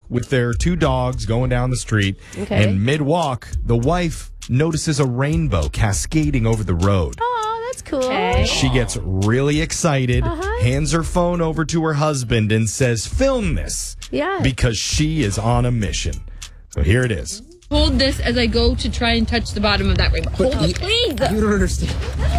with their 2 dogs going down the street. Okay. And mid-walk, the wife notices a rainbow cascading over the road. Oh, that's cool. Okay. She gets really excited, hands her phone over to her husband, and says, "Film this." Yeah. Because she is on a mission. So here it is. Hold this as I go to try and touch the bottom of that rainbow. Hold it, please. You don't understand.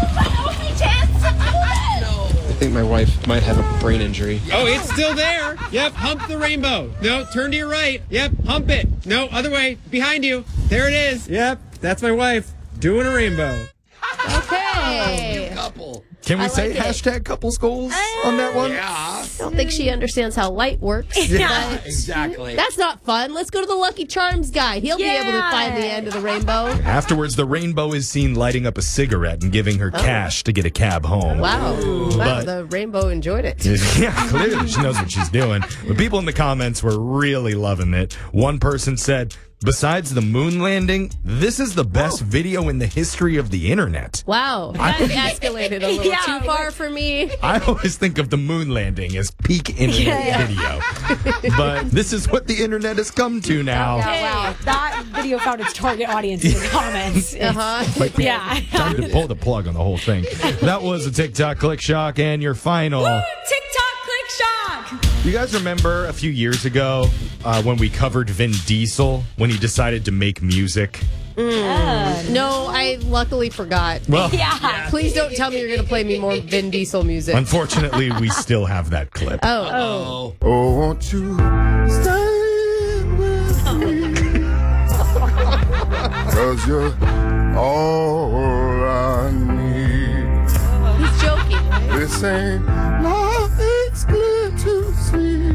I think my wife might have a brain injury. Oh, it's still there. Yep, hump the rainbow. No, turn to your right. Yep, hump it. No, other way. Behind you. There it is. Yep, that's my wife doing a rainbow. Okay. Couple. Can we I say like it. hashtag couples goals on that one? Yeah. I don't think she understands how light works. Yeah, but exactly. That's not fun. Let's go to the Lucky Charms guy. He'll be able to find the end of the rainbow. Afterwards, the rainbow is seen lighting up a cigarette and giving her cash to get a cab home. Wow. Wow, But- the rainbow enjoyed it. Yeah, clearly she knows what she's doing. But people in the comments were really loving it. One person said, "Besides the moon landing, this is the best video in the history of the internet." Wow. That escalated a little too far for me. I always think of the moon landing as peak internet video. But this is what the internet has come to now. Wow. That video found its target audience in the comments. Like, Yeah. Time to pull the plug on the whole thing. That was a TikTok Click Shock and your final. TikTok Click Shock. You guys remember a few years ago when we covered Vin Diesel when he decided to make music? No, I luckily forgot. Well, Yeah. Please don't tell me you're going to play me more Vin Diesel music. unfortunately, we still have that clip. Oh. Oh, won't you stay with me? 'Cause you're all I need. He's joking, right? This ain't nothing's clear to see.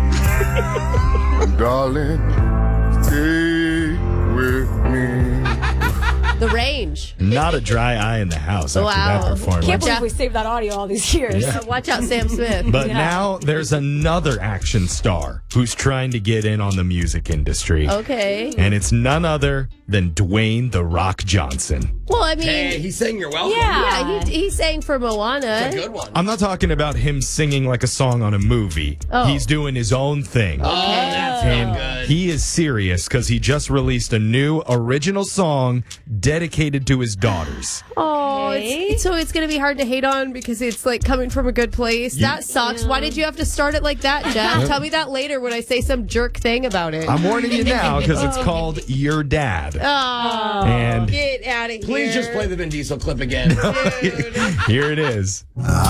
Darling, stay with me. The range. Not a dry eye in the house after Wow. that performance. Can't believe we saved that audio all these years. Watch out, Sam Smith. But now there's another action star who's trying to get in on the music industry. Okay. And it's none other than Dwayne "The Rock" Johnson. Well, I mean, Hey, he's saying you're welcome. yeah, he sang for Moana. Good one. I'm not talking about him singing like a song on a movie. Oh. He's doing his own thing. And he is serious because he just released a new original song dedicated to his daughters. Oh, so it's going to be hard to hate on because it's like coming from a good place. That sucks. Why did you have to start it like that, Jeff? Tell me that later when I say some jerk thing about it. I'm warning you now because it's called Your Dad. Oh, And get out of here. Please just play the Vin Diesel clip again. here it is.